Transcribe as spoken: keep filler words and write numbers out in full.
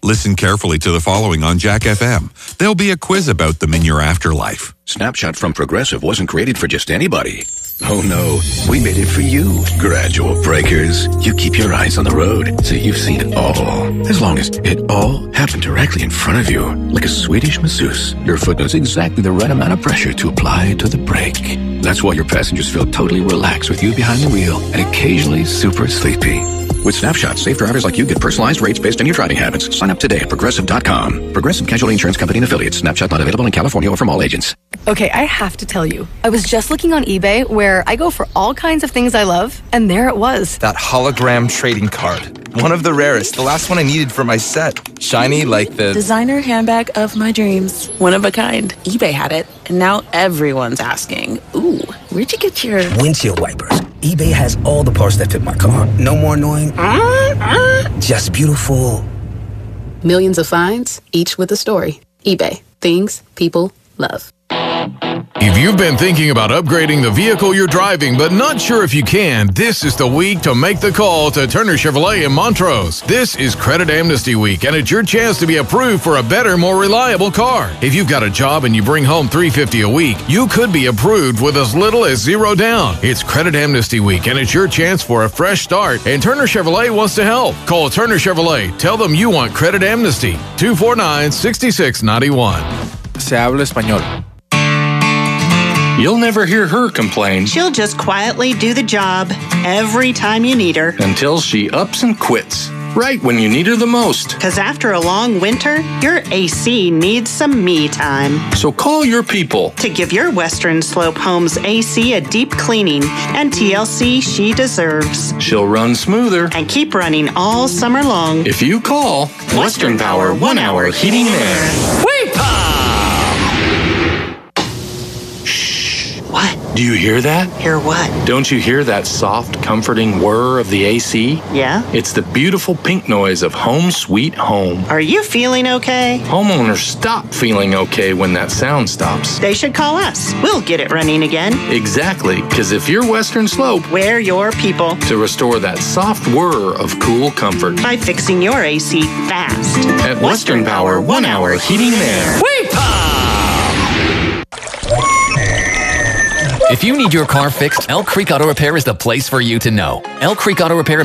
Listen carefully to the following on Jack F M. There'll be a quiz about them in your afterlife. Snapshot from Progressive wasn't created for just anybody. Oh no, we made it for you. Gradual breakers. You keep your eyes on the road, so you've seen it all. As long as it all happened directly in front of you, like a Swedish masseuse. Your foot knows exactly the right amount of pressure to apply to the brake. That's why your passengers feel totally relaxed with you behind the wheel and occasionally super sleepy. With Snapshot, safe drivers like you get personalized rates based on your driving habits. Sign up today at Progressive dot com. Progressive Casualty Insurance Company and Affiliates. Snapshot not available in California or from all agents. Okay, I have to tell you. I was just looking on eBay where I go for all kinds of things I love, and there it was. That hologram trading card. One of the rarest. The last one I needed for my set. Shiny like the... designer handbag of my dreams. One of a kind. eBay had it, and now everyone's asking, ooh, where'd you get your... windshield wipers. eBay has all the parts that fit my car. No more annoying. Just beautiful. Millions of finds, each with a story. eBay. Things people love. If you've been thinking about upgrading the vehicle you're driving but not sure if you can, this is the week to make the call to Turner Chevrolet in Montrose. This is Credit Amnesty Week, and it's your chance to be approved for a better, more reliable car. If you've got a job and you bring home three hundred fifty dollars a week, you could be approved with as little as zero down. It's Credit Amnesty Week, and it's your chance for a fresh start, and Turner Chevrolet wants to help. Call Turner Chevrolet. Tell them you want Credit Amnesty. two four nine, six six nine one. Se habla español. You'll never hear her complain. She'll just quietly do the job every time you need her. Until she ups and quits. Right when you need her the most. Because after a long winter, your A C needs some me time. So call your people to give your Western Slope Homes A C a deep cleaning and T L C she deserves. She'll run smoother and keep running all summer long. If you call Western, Western Power One Hour Heating and Air. Wait, Do you hear that? Hear what? Don't you hear that soft, comforting whir of the A C? Yeah? It's the beautiful pink noise of Home Sweet Home. Are you feeling okay? Homeowners stop feeling okay when that sound stops. They should call us. We'll get it running again. Exactly, because if you're Western Slope, we're your people. To restore that soft whir of cool comfort. By fixing your A C fast. At Western, Western Power One Hour Heating and Air. Wait, If you need your car fixed, Elk Creek Auto Repair is the place for you to know. Elk Creek Auto Repair